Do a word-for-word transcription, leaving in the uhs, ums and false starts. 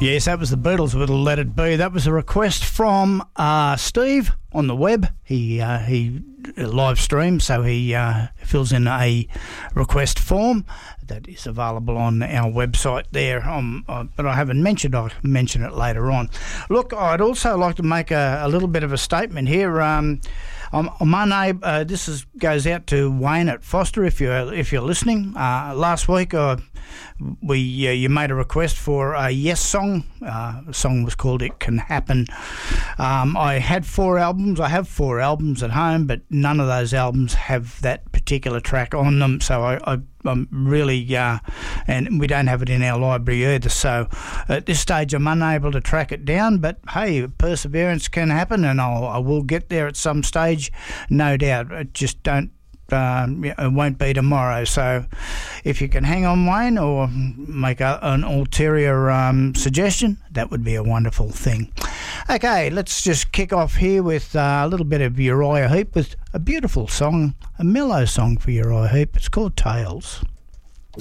Yes, that was the Beatles with Let It Be. That was a request from uh, Steve on the web. He uh, he live streams, so he uh, fills in a request form that is available on our website there. Um, uh, but I haven't mentioned. I'll mention it later on. Look, I'd also like to make a, a little bit of a statement here. Um, I'm, I'm unable. Uh, this is, goes out to Wayne at Foster. If you're if you're listening, uh, last week uh, we uh, you made a request for a Yes song. Uh, the song was called "It Can Happen." Um, I had four albums. I have four albums at home, but none of those albums have that particular track on them. So I, I I'm really, uh, and we don't have it in our library either. So at this stage, I'm unable to track it down. But hey, perseverance can happen, and I'll, I will get there at some stage, no doubt. I just don't. Uh, it won't be tomorrow. So if you can hang on, Wayne, or make a, an ulterior um, suggestion, that would be a wonderful thing. Okay, let's just kick off here with uh, a little bit of Uriah Heep with a beautiful song, a mellow song for Uriah Heep. It's called Tales.